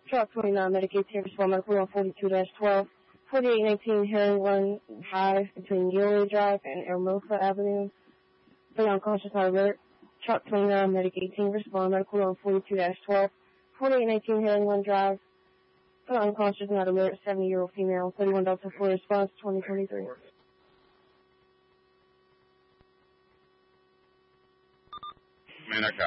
Truck 29, Medicaid team respond medical on 42-12. 4819 Herring Run High between Gilroy Drive and Ermosa Avenue. Fully unconscious, not alert. Truck 29, Medicaid team respond medical on 42-12. 4819 Herring Run Drive. Fully unconscious, not alert. 70-year-old female. 31 Delta for response 2023. Manaka.